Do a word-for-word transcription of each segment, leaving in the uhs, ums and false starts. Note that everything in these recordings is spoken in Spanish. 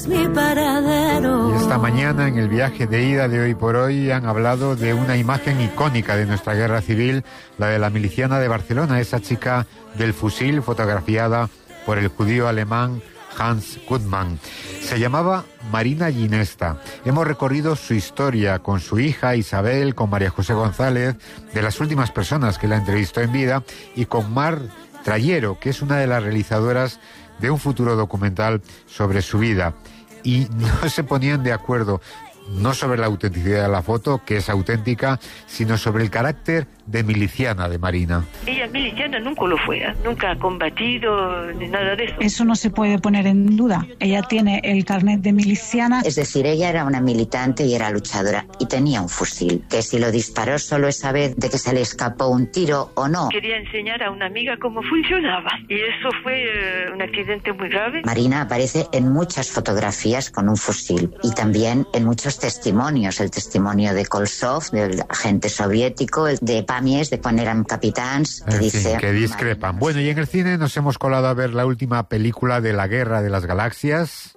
Mi paradero. Y esta mañana, en el viaje de ida de Hoy por Hoy, han hablado de una imagen icónica de nuestra guerra civil, la de la miliciana de Barcelona, esa chica del fusil fotografiada por el judío alemán Hans Gutmann. Se llamaba Marina Ginesta. Hemos recorrido su historia con su hija Isabel, con María José González, de las últimas personas que la entrevistó en vida, y con Mar Trayero, que es una de las realizadoras de un futuro documental sobre su vida. Y no se ponían de acuerdo, no sobre la autenticidad de la foto, que es auténtica, sino sobre el carácter de miliciana de Marina. Ella miliciana nunca lo fue, ¿eh? Nunca ha combatido ni nada de eso. Eso no se puede poner en duda. Ella tiene el carnet de miliciana. Es decir, ella era una militante y era luchadora y tenía un fusil, que si lo disparó solo esa vez de que se le escapó un tiro o no. Quería enseñar a una amiga cómo funcionaba y eso fue uh, un accidente muy grave. Marina aparece en muchas fotografías con un fusil y también en muchos testimonios, el testimonio de Kolsov, del agente soviético, el de Pamies, de cuando eran capitans, que en dice... fin, que discrepan. Bueno, y en el cine nos hemos colado a ver la última película de la Guerra de las Galaxias.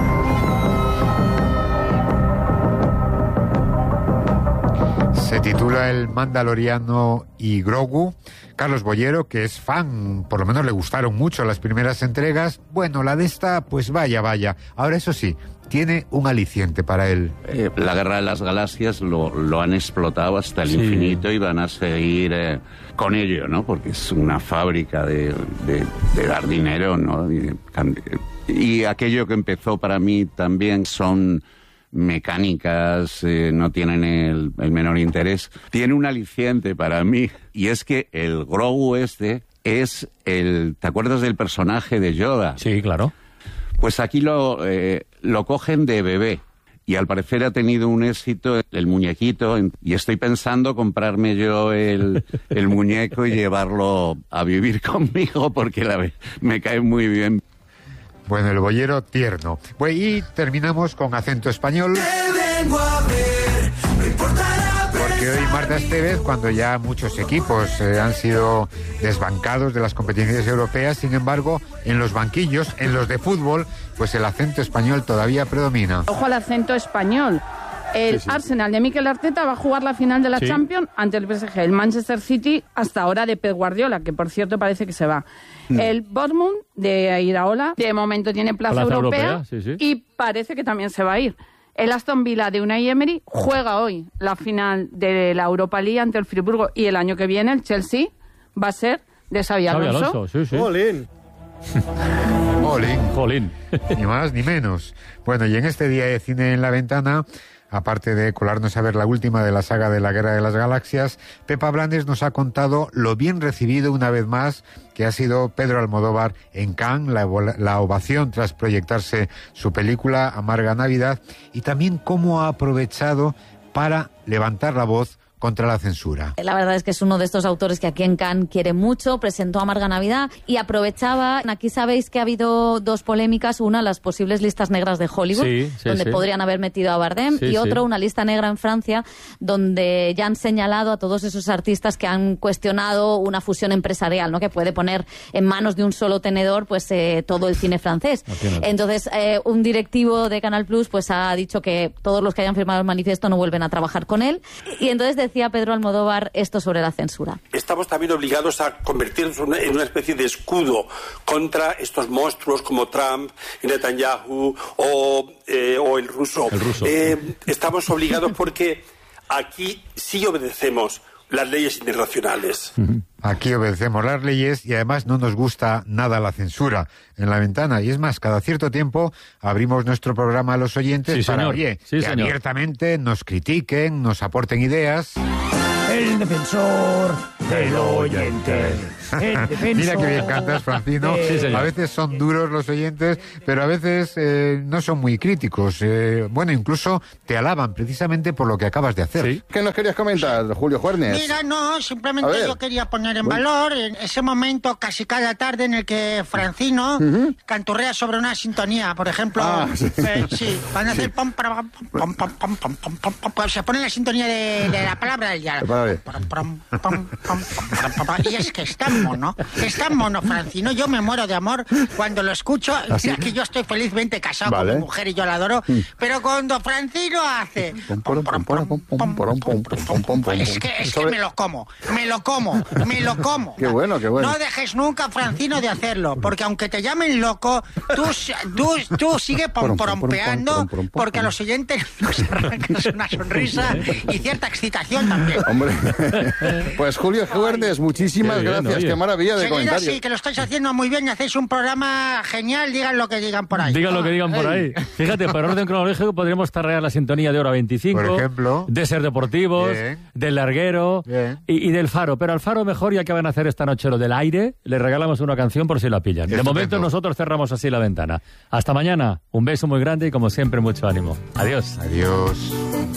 Se titula El Mandaloriano y Grogu. Carlos Bollero, que es fan, por lo menos le gustaron mucho las primeras entregas. Bueno, la de esta, pues vaya, vaya. Ahora, eso sí, tiene un aliciente para él. Eh, la Guerra de las Galaxias lo, lo han explotado hasta el sí. infinito y van a seguir eh, con ello, ¿no? Porque es una fábrica de, de, de dar dinero, ¿no? Y, y aquello que empezó para mí también son mecánicas, eh, no tienen el, el menor interés. Tiene un aliciente para mí, y es que el Grogu este es el... ¿Te acuerdas del personaje de Yoda? Sí, claro. Pues aquí lo, eh, lo cogen de bebé, y al parecer ha tenido un éxito el muñequito, y estoy pensando comprarme yo el, el muñeco y llevarlo a vivir conmigo, porque la, me cae muy bien. Bueno, el boyero tierno. Pues, y terminamos con acento español. Porque hoy Marta Estevez, cuando ya muchos equipos eh, han sido desbancados de las competiciones europeas, sin embargo, en los banquillos, en los de fútbol, pues el acento español todavía predomina. Ojo al acento español. El sí, sí. Arsenal de Mikel Arteta va a jugar la final de la sí. Champions ante el P S G. El Manchester City, hasta ahora, de Pep Guardiola, que por cierto parece que se va. Mm. El Bournemouth de Iraola, de momento tiene plaza, plaza europea, europea sí, sí. y parece que también se va a ir. El Aston Villa de Unai Emery juega hoy la final de la Europa League ante el Friburgo, y el año que viene el Chelsea va a ser de Xabi Alonso. Xabi Alonso, sí, sí. Jolín. Jolín. Jolín. Ni más ni menos. Bueno, y en este día de Cine en la Ventana, aparte de colarnos a ver la última de la saga de la Guerra de las Galaxias, Pepa Blanes nos ha contado lo bien recibido una vez más que ha sido Pedro Almodóvar en Cannes, la, la ovación tras proyectarse su película Amarga Navidad, y también cómo ha aprovechado para levantar la voz contra la censura. La verdad es que es uno de estos autores que aquí en Cannes quiere mucho, presentó Amarga Navidad y aprovechaba, aquí sabéis que ha habido dos polémicas, una las posibles listas negras de Hollywood, sí, sí, donde sí. podrían haber metido a Bardem, sí, y otro, sí. una lista negra en Francia, donde ya han señalado a todos esos artistas que han cuestionado una fusión empresarial, ¿no? Que puede poner en manos de un solo tenedor pues eh, todo el cine francés. Entiendo. Entonces, eh, un directivo de Canal Plus pues ha dicho que todos los que hayan firmado el manifiesto no vuelven a trabajar con él, y entonces decía Pedro Almodóvar esto sobre la censura. Estamos también obligados a convertirnos en una especie de escudo contra estos monstruos como Trump, Netanyahu o, eh, o el ruso. El ruso. Eh, estamos obligados porque aquí sí obedecemos las leyes internacionales. Aquí obedecemos las leyes y además no nos gusta nada la censura en la ventana. Y es más, cada cierto tiempo abrimos nuestro programa a los oyentes sí, para, señor. oye, sí, que señor. abiertamente nos critiquen, nos aporten ideas. El defensor del oyente. El defensor. Mira que bien cantas, Francino. Sí, señor. A veces son duros los oyentes, pero a veces eh, no son muy críticos. Eh, bueno, incluso te alaban precisamente por lo que acabas de hacer. ¿Sí? ¿Qué nos querías comentar, Julio Juernes? Mira, no, simplemente yo quería poner en bueno. valor en ese momento casi cada tarde en el que Francino uh-huh. canturrea sobre una sintonía, por ejemplo. Ah, sí. Eh, sí, van a hacer pom, pom, pom, pom, pom, pom, pom, pom, pom, se pone la sintonía de, de la palabra y ya. Pom, pom, pom, pom, Y es que es tan mono, es tan mono, Francino. Yo me muero de amor cuando lo escucho. Mira que yo estoy felizmente casado vale. con mi mujer y yo la adoro. Pero cuando Francino hace... Es que, es que me lo como, me lo como, me lo como. Qué bueno, qué bueno. No dejes nunca, Francino, de hacerlo, porque aunque te llamen loco, tú, tú, tú sigue pomporompeando, porque a los oyentes nos arrancas una sonrisa y cierta excitación también. Hombre, pues Julio Juernes, muchísimas bien, gracias, oye. Qué maravilla de Seguida, comentarios. Sí, que lo estáis haciendo muy bien y hacéis un programa genial, digan lo que digan por ahí. Digan lo que digan por ahí. Fíjate, por orden cronológico podríamos tarrear la sintonía de Hora veinticinco, por ejemplo, de Ser Deportivos, bien. Del Larguero y, y del Faro. Pero al Faro mejor, ya que van a hacer esta noche lo del aire, le regalamos una canción por si la pillan. De momento nosotros cerramos así la ventana. Hasta mañana, un beso muy grande y como siempre mucho ánimo. Adiós. Adiós.